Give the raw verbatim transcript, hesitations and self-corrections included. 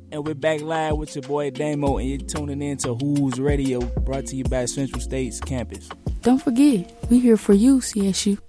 And we're back live with your boy Damo, and you're tuning in to Who's Radio, brought to you by Central State's campus. Don't forget, we're here for you, C S U.